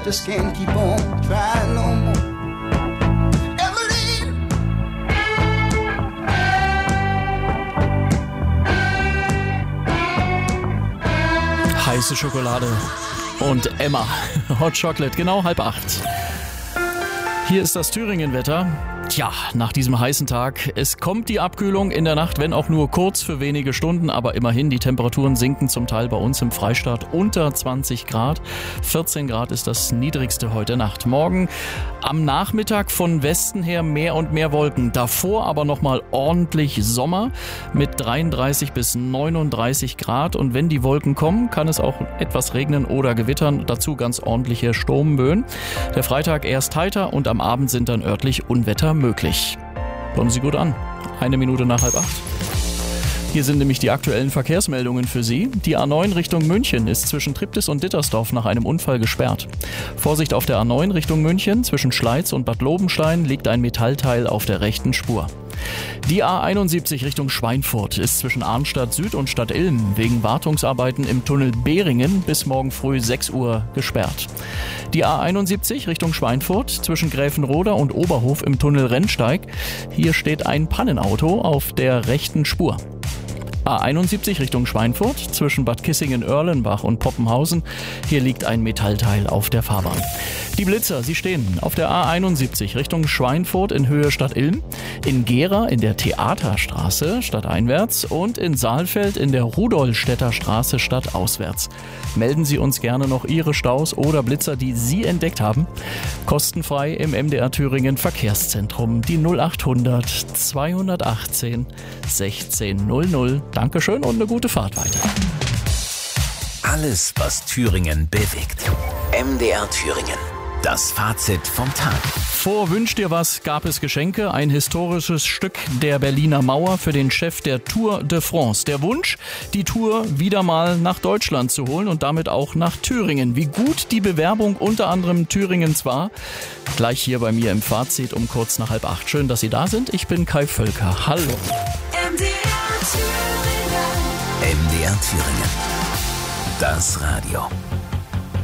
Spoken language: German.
just can't keep on trying no more. Heiße Schokolade und Emma. Hot Chocolate, genau 7:30. Hier ist das Thüringen-Wetter. Tja, nach diesem heißen Tag, es kommt die Abkühlung in der Nacht, wenn auch nur kurz für wenige Stunden, aber immerhin, die Temperaturen sinken zum Teil bei uns im Freistaat unter 20 Grad. 14 Grad ist das niedrigste heute Nacht. Morgen am Nachmittag von Westen her mehr und mehr Wolken. Davor aber nochmal ordentlich Sommer mit 33 bis 39 Grad. Und wenn die Wolken kommen, kann es auch etwas regnen oder gewittern. Dazu ganz ordentliche Sturmböen. Der Freitag erst heiter und am Abend sind dann örtlich Unwetter möglich. Kommen Sie gut an. 1 Minute nach 7:30. Hier sind nämlich die aktuellen Verkehrsmeldungen für Sie. Die A9 Richtung München ist zwischen Triptis und Dittersdorf nach einem Unfall gesperrt. Vorsicht auf der A9 Richtung München, zwischen Schleiz und Bad Lobenstein liegt ein Metallteil auf der rechten Spur. Die A71 Richtung Schweinfurt ist zwischen Arnstadt Süd und Stadt Ilm wegen Wartungsarbeiten im Tunnel Behringen bis morgen früh 6 Uhr gesperrt. Die A71 Richtung Schweinfurt zwischen Gräfenroda und Oberhof im Tunnel Rennsteig. Hier steht ein Pannenauto auf der rechten Spur. A71 Richtung Schweinfurt zwischen Bad Kissingen-Oerlenbach und Poppenhausen. Hier liegt ein Metallteil auf der Fahrbahn. Die Blitzer, sie stehen auf der A71 Richtung Schweinfurt in Höhe Stadt Ilm, in Gera in der Theaterstraße stadteinwärts und in Saalfeld in der Rudolstädter Straße stadtauswärts. Melden Sie uns gerne noch Ihre Staus oder Blitzer, die Sie entdeckt haben. Kostenfrei im MDR Thüringen Verkehrszentrum, die 0800 218 1600. Dankeschön und eine gute Fahrt weiter. Alles, was Thüringen bewegt. MDR Thüringen. Das Fazit vom Tag. Vor Wünsch dir was gab es Geschenke. Ein historisches Stück der Berliner Mauer für den Chef der Tour de France. Der Wunsch, die Tour wieder mal nach Deutschland zu holen und damit auch nach Thüringen. Wie gut die Bewerbung unter anderem Thüringens war, gleich hier bei mir im Fazit um kurz nach 7:30. Schön, dass Sie da sind. Ich bin Kai Völker. Hallo. MDR Thüringen. Das Radio.